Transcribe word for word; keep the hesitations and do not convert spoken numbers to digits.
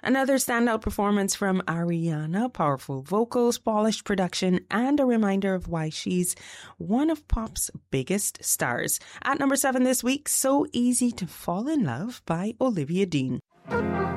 Another standout performance from Ariana, powerful vocals, polished production, and a reminder of why she's one of pop's biggest stars. At number seven this week, So Easy to Fall in Love by Olivia Dean.